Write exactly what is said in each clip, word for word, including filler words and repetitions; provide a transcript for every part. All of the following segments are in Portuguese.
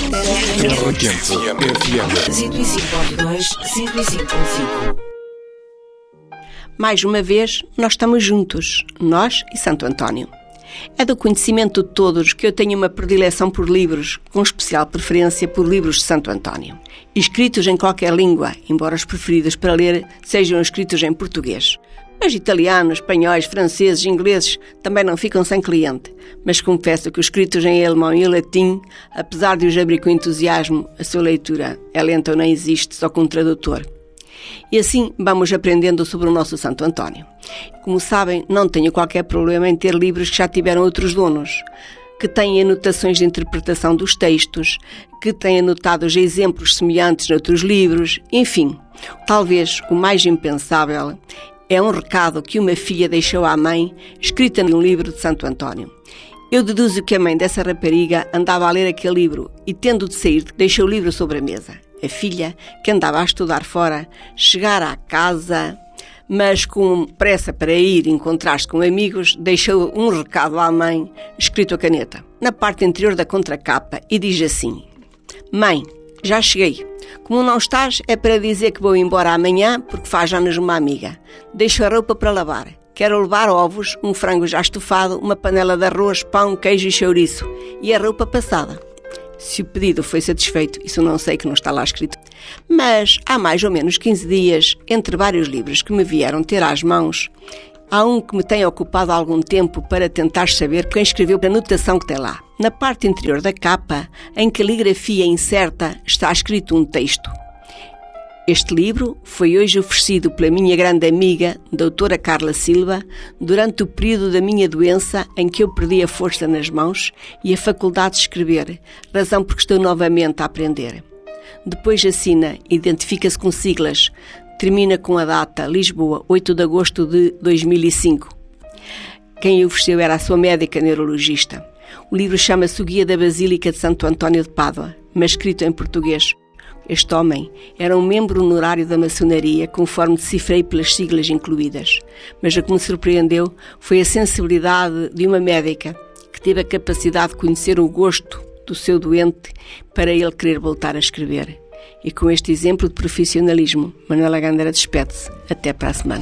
Terra Quente F M cento e cinco ponto dois, cento e cinco ponto cinco. Mais uma vez, nós estamos juntos, nós e Santo António. É do conhecimento de todos que eu tenho uma predileção por livros, com especial preferência por livros de Santo António, escritos em qualquer língua, embora os preferidos para ler sejam escritos em português. Mas italianos, espanhóis, franceses, ingleses também não ficam sem cliente, mas confesso que os escritos em alemão e latim, apesar de os abrir com entusiasmo, a sua leitura é lenta ou nem existe, só com um tradutor. E assim vamos aprendendo sobre o nosso Santo António. Como sabem, não tenho qualquer problema em ter livros que já tiveram outros donos, que têm anotações de interpretação dos textos, que têm anotados exemplos semelhantes noutros livros, enfim. Talvez o mais impensável é um recado que uma filha deixou à mãe, escrita num livro de Santo António. Eu deduzo que a mãe dessa rapariga andava a ler aquele livro e, tendo de sair, deixou o livro sobre a mesa. A filha, que andava a estudar fora, chegara à casa, mas com pressa para ir encontrar-se com amigos, deixou um recado à mãe, escrito a caneta, na parte interior da contracapa, e diz assim: Mãe, já cheguei. Como não estás, é para dizer que vou embora amanhã, porque faz anos uma amiga. Deixo a roupa para lavar. Quero levar ovos, um frango já estufado, uma panela de arroz, pão, queijo e chouriço, e a roupa passada. Se o pedido foi satisfeito, isso não sei, que não está lá escrito. Mas há mais ou menos quinze dias, entre vários livros que me vieram ter às mãos, há um que me tem ocupado algum tempo para tentar saber quem escreveu a anotação que tem lá. Na parte interior da capa, em caligrafia incerta, está escrito um texto. Este livro foi hoje oferecido pela minha grande amiga, doutora Carla Silva, durante o período da minha doença em que eu perdi a força nas mãos e a faculdade de escrever, razão porque estou novamente a aprender. Depois assina, identifica-se com siglas, termina com a data Lisboa, oito de agosto de dois mil e cinco. Quem o ofereceu era a sua médica neurologista. O livro chama-se O Guia da Basílica de Santo António de Pádua, mas escrito em português. Este homem era um membro honorário da maçonaria, conforme decifrei pelas siglas incluídas. Mas o que me surpreendeu foi a sensibilidade de uma médica que teve a capacidade de conhecer o gosto do seu doente para ele querer voltar a escrever. E com este exemplo de profissionalismo, Manuela Gandara despede-se. Até para a semana.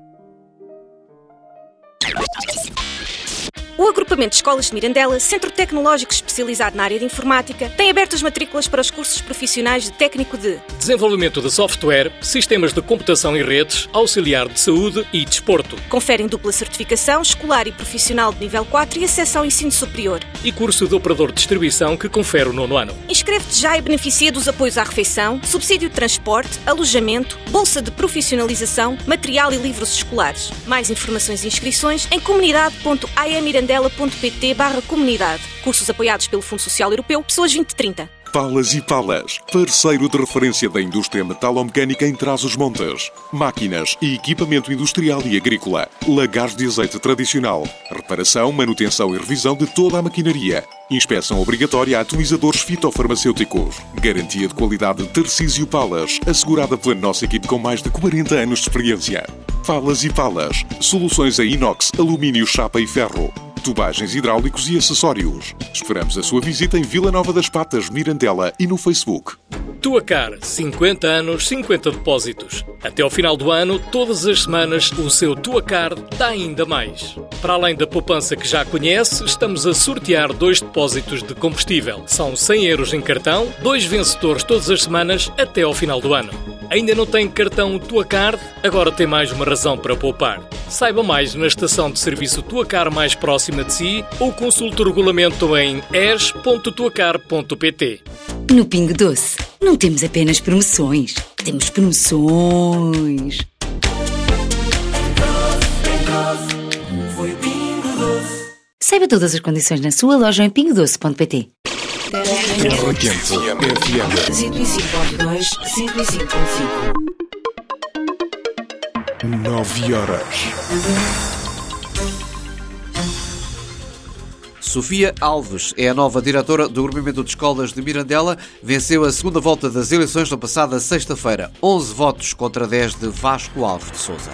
O Agrupamento de Escolas de Mirandela, centro tecnológico especializado na área de informática, tem aberto as matrículas para os cursos profissionais de técnico de desenvolvimento de software, sistemas de computação e redes, auxiliar de saúde e desporto. Conferem dupla certificação escolar e profissional de nível quatro e acesso ao ensino superior. E curso de operador de distribuição que confere o nono ano. Inscreve-te já e beneficia dos apoios à refeição, subsídio de transporte, alojamento, bolsa de profissionalização, material e livros escolares. Mais informações e inscrições em comunidade ponto a e mirandela ponto pt barra comunidade. Cursos apoiados pelo Fundo Social Europeu, Pessoas vinte trinta. Palas e Palas, parceiro de referência da indústria metalomecânica em Trás-os-Montes. Máquinas e equipamento industrial e agrícola. Lagares de azeite tradicional. Reparação, manutenção e revisão de toda a maquinaria. Inspeção obrigatória a atomizadores fitofarmacêuticos. Garantia de qualidade Tarcísio Palas, assegurada pela nossa equipe com mais de quarenta anos de experiência. Palas e Palas, soluções em inox, alumínio, chapa e ferro. Tubagens hidráulicos e acessórios. Esperamos a sua visita em Vila Nova das Patas, Mirandela e no Facebook. Tuacar, cinquenta anos, cinquenta depósitos. Até ao final do ano, todas as semanas, o seu Tuacar dá ainda mais. Para além da poupança que já conhece, estamos a sortear dois depósitos de combustível. São cem euros em cartão, dois vencedores todas as semanas até ao final do ano. Ainda não tem cartão Tuacar? Agora tem mais uma razão para poupar. Saiba mais na estação de serviço Tuacar mais próxima de si ou consulte o regulamento em e s ponto tuacar ponto pt. No Pingo Doce, não temos apenas promoções, temos promoções. Saiba todas as condições na sua loja em pingo doce ponto pt. Terra Quente F M cento e cinco ponto dois, cento e cinco ponto cinco. nove horas. Sofia Alves é a nova diretora do Agrupamento de Escolas de Mirandela. Venceu a segunda volta das eleições na passada sexta-feira. onze votos contra dez de Vasco Alves de Sousa.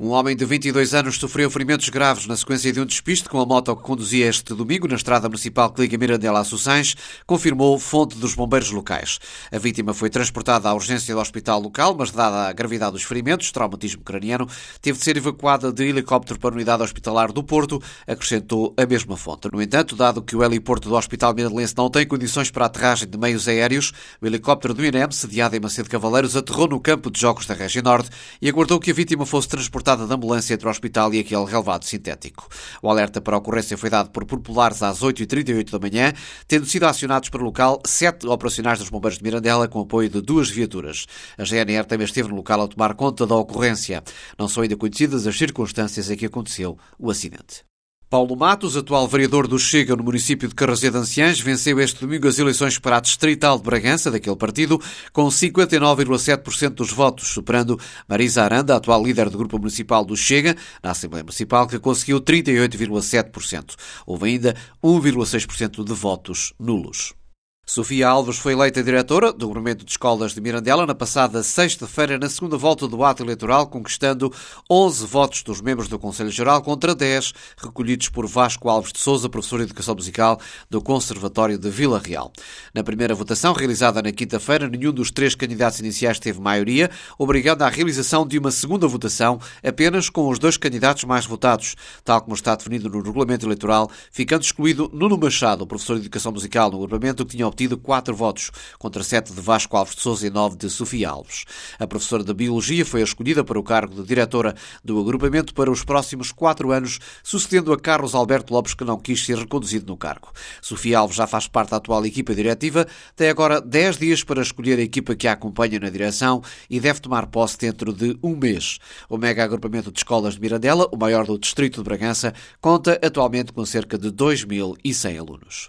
Um homem de vinte e dois anos sofreu ferimentos graves na sequência de um despiste com a moto que conduzia este domingo na estrada municipal que liga Mirandela a Sozães, confirmou fonte dos bombeiros locais. A vítima foi transportada à urgência do hospital local, mas dada a gravidade dos ferimentos, traumatismo craniano, teve de ser evacuada de helicóptero para a unidade hospitalar do Porto, acrescentou a mesma fonte. No entanto, dado que o heliporto do Hospital Mirandelense não tem condições para a aterragem de meios aéreos, o helicóptero do I N E M, sediado em Macedo Cavaleiros, aterrou no campo de jogos da Região Norte e aguardou que a vítima fosse transportada de ambulância entre o hospital e aquele relevado sintético. O alerta para a ocorrência foi dado por populares às oito e trinta e oito da manhã, tendo sido acionados para o local sete operacionais dos bombeiros de Mirandela com apoio de duas viaturas. A G N R também esteve no local a tomar conta da ocorrência. Não são ainda conhecidas as circunstâncias em que aconteceu o acidente. Paulo Matos, atual vereador do Chega no município de Carrasé de Anciães, venceu este domingo as eleições para a distrital de Bragança, daquele partido, com cinquenta e nove vírgula sete por cento dos votos, superando Marisa Aranda, atual líder do grupo municipal do Chega, na Assembleia Municipal, que conseguiu trinta e oito vírgula sete por cento. Houve ainda um vírgula seis por cento de votos nulos. Sofia Alves foi eleita diretora do Grupamento de Escolas de Mirandela na passada sexta-feira, na segunda volta do ato eleitoral, conquistando onze votos dos membros do Conselho Geral contra dez recolhidos por Vasco Alves de Sousa, professor de Educação Musical do Conservatório de Vila Real. Na primeira votação, realizada na quinta-feira, nenhum dos três candidatos iniciais teve maioria, obrigando à realização de uma segunda votação apenas com os dois candidatos mais votados, tal como está definido no regulamento eleitoral, ficando excluído Nuno Machado, professor de Educação Musical no Grupamento, que tinha obtido quatro votos, contra sete de Vasco Alves de Sousa e nove de Sofia Alves. A professora de Biologia foi escolhida para o cargo de diretora do agrupamento para os próximos quatro anos, sucedendo a Carlos Alberto Lopes, que não quis ser reconduzido no cargo. Sofia Alves já faz parte da atual equipa diretiva, tem agora dez dias para escolher a equipa que a acompanha na direção e deve tomar posse dentro de um mês. O mega agrupamento de escolas de Mirandela, o maior do distrito de Bragança, conta atualmente com cerca de dois mil e cem alunos.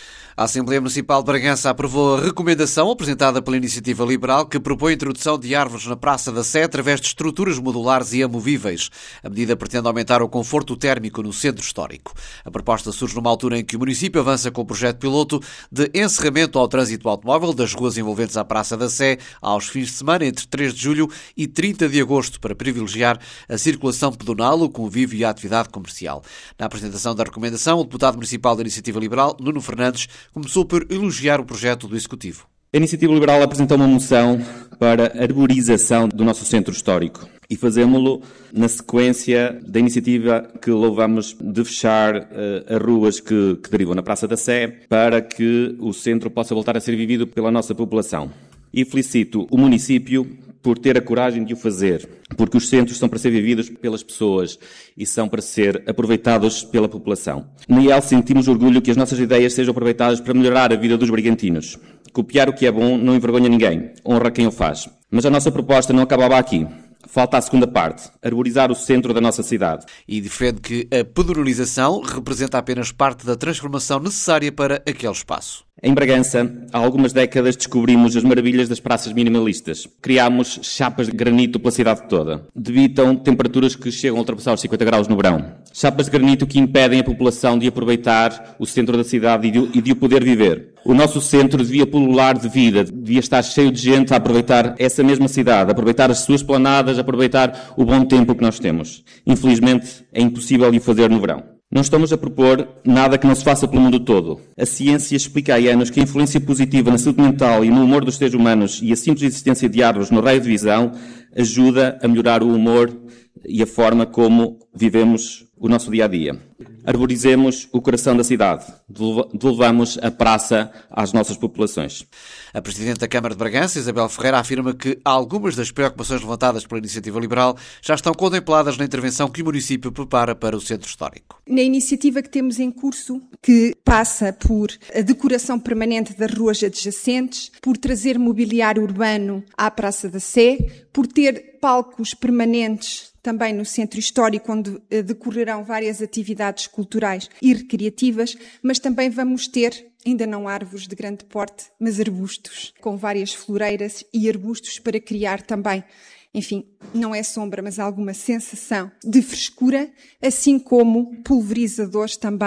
A Assembleia Municipal de Bragança aprovou a recomendação apresentada pela Iniciativa Liberal que propõe a introdução de árvores na Praça da Sé através de estruturas modulares e amovíveis. A medida pretende aumentar o conforto térmico no centro histórico. A proposta surge numa altura em que o município avança com o projeto piloto de encerramento ao trânsito automóvel das ruas envolventes à Praça da Sé aos fins de semana entre três de julho e trinta de agosto para privilegiar a circulação pedonal, o convívio e a atividade comercial. Na apresentação da recomendação, o deputado municipal da Iniciativa Liberal, Nuno Fernandes, começou por elogiar o projeto do Executivo. A Iniciativa Liberal apresentou uma moção para a arborização do nosso centro histórico e fazemos-lo na sequência da iniciativa que louvamos de fechar uh, as ruas que, que derivam na Praça da Sé para que o centro possa voltar a ser vivido pela nossa população. E felicito o município por ter a coragem de o fazer, porque os centros são para ser vividos pelas pessoas e são para ser aproveitados pela população. No I E L sentimos orgulho que as nossas ideias sejam aproveitadas para melhorar a vida dos brigantinos. Copiar o que é bom não envergonha ninguém, honra quem o faz. Mas a nossa proposta não acabava aqui. Falta a segunda parte, arborizar o centro da nossa cidade. E defende que a pedonalização representa apenas parte da transformação necessária para aquele espaço. Em Bragança, há algumas décadas descobrimos as maravilhas das praças minimalistas. Criámos chapas de granito pela cidade toda. Debitam temperaturas que chegam a ultrapassar os cinquenta graus no verão. Chapas de granito que impedem a população de aproveitar o centro da cidade e de, e de o poder viver. O nosso centro devia pulular de vida, devia estar cheio de gente a aproveitar essa mesma cidade, a aproveitar as suas planadas, a aproveitar o bom tempo que nós temos. Infelizmente, é impossível o fazer no verão. Não estamos a propor nada que não se faça pelo mundo todo. A ciência explica há anos que a influência positiva na saúde mental e no humor dos seres humanos e a simples existência de árvores no raio de visão ajuda a melhorar o humor e a forma como vivemos o nosso dia-a-dia. Arborizemos o coração da cidade. Devolvamos a praça às nossas populações. A Presidente da Câmara de Bragança, Isabel Ferreira, afirma que algumas das preocupações levantadas pela Iniciativa Liberal já estão contempladas na intervenção que o município prepara para o centro histórico. Na iniciativa que temos em curso, que passa por a decoração permanente das ruas adjacentes, por trazer mobiliário urbano à Praça da Sé, por ter palcos permanentes também no centro histórico, onde decorrerão várias atividades culturais e recreativas, mas também vamos ter, ainda não árvores de grande porte, mas arbustos, com várias floreiras e arbustos para criar também, enfim, não é sombra, mas alguma sensação de frescura, assim como pulverizadores também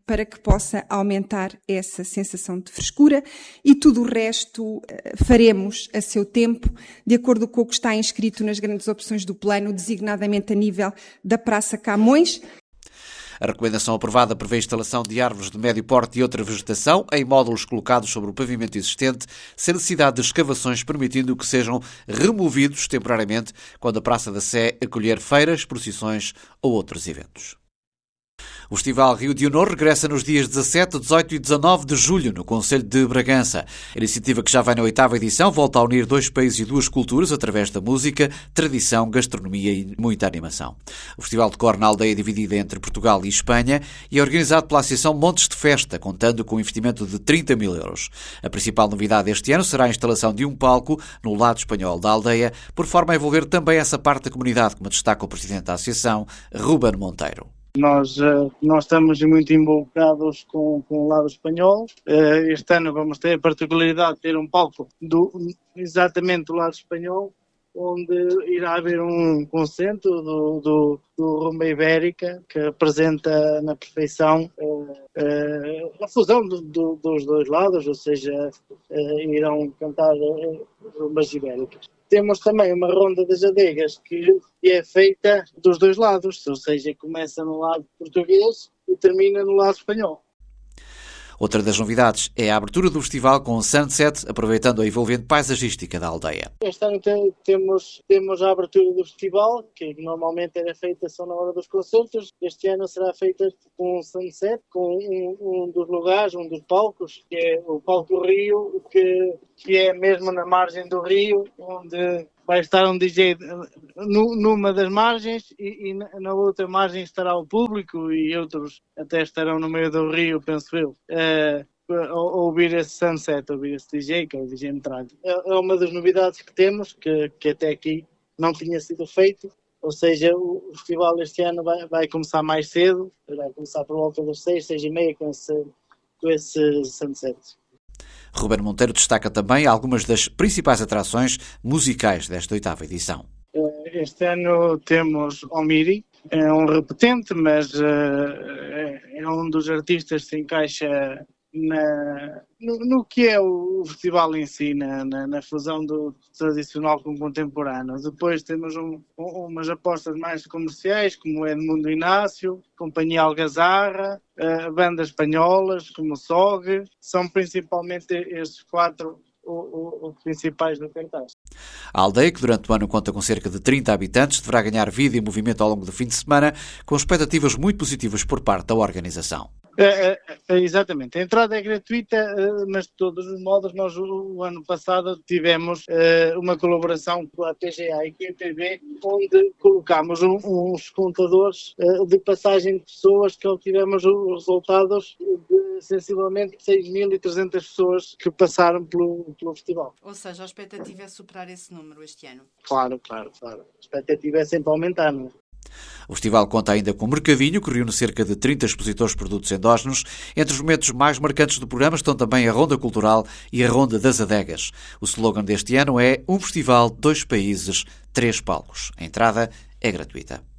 para que possa aumentar essa sensação de frescura, e tudo o resto faremos a seu tempo, de acordo com o que está inscrito nas grandes opções do plano, designadamente a nível da Praça Camões. A recomendação aprovada prevê a instalação de árvores de médio porte e outra vegetação em módulos colocados sobre o pavimento existente, sem necessidade de escavações, permitindo que sejam removidos temporariamente quando a Praça da Sé acolher feiras, procissões ou outros eventos. O Festival Rio de Honor regressa nos dias dezassete, dezoito e dezanove de julho, no Concelho de Bragança. A iniciativa, que já vai na oitava edição, volta a unir dois países e duas culturas através da música, tradição, gastronomia e muita animação. O festival decorre na aldeia dividida entre Portugal e Espanha e é organizado pela Associação Montes de Festa, contando com um investimento de trinta mil euros. A principal novidade este ano será a instalação de um palco no lado espanhol da aldeia, por forma a envolver também essa parte da comunidade, como destaca o presidente da Associação, Ruben Monteiro. Nós, nós estamos muito involucrados com, com o lado espanhol. Este ano vamos ter a particularidade de ter um palco do, exatamente do lado espanhol, onde irá haver um concerto do, do, do Rumba Ibérica, que apresenta na perfeição uh, uh, a fusão do, do, dos dois lados, ou seja, uh, irão cantar uh, rumbas ibéricas. Temos também uma ronda das adegas que é feita dos dois lados, ou seja, começa no lado português e termina no lado espanhol. Outra das novidades é a abertura do festival com o Sunset, aproveitando a envolvente paisagística da aldeia. Este ano tem, temos, temos a abertura do festival, que normalmente era feita só na hora dos concertos. Este ano será feita com o Sunset, com um, um dos lugares, um dos palcos, que é o Palco Rio, que, que é mesmo na margem do rio, onde vai estar um D J numa das margens e, e na outra margem estará o público e outros até estarão no meio do rio, penso eu, uh, a, a ouvir esse sunset, a ouvir esse D J, que é o D J Metralha. É, é uma das novidades que temos, que, que até aqui não tinha sido feito, ou seja, o, o festival este ano vai, vai começar mais cedo, vai começar por volta das seis, seis e meia com esse, com esse sunset. Ruben Monteiro destaca também algumas das principais atrações musicais desta oitava edição. Este ano temos Omiri, é um repetente, mas uh, é um dos artistas que se encaixa na, no, no que é o festival em si, na, na, na fusão do tradicional com o contemporâneo. Depois temos um, um, umas apostas mais comerciais, como Edmundo Inácio, Companhia Algazarra, uh, bandas espanholas como o S O G, são principalmente estes quatro os principais do cartaz. A aldeia, que durante o ano conta com cerca de trinta habitantes, deverá ganhar vida e movimento ao longo do fim de semana, com expectativas muito positivas por parte da organização. É, é, exatamente. A entrada é gratuita, mas de todos os modos, nós o ano passado tivemos é, uma colaboração com a P G A e com a T V, onde colocámos um, uns contadores é, de passagem de pessoas, que obtivemos os resultados de sensivelmente seis mil e trezentas pessoas que passaram pelo, pelo festival. Ou seja, a expectativa é superar esse número este ano? Claro, claro, claro. A expectativa é sempre aumentar, não é? O festival conta ainda com um mercadinho que reúne cerca de trinta expositores de produtos endógenos. Entre os momentos mais marcantes do programa estão também a Ronda Cultural e a Ronda das Adegas. O slogan deste ano é Um Festival, Dois Países, Três Palcos. A entrada é gratuita.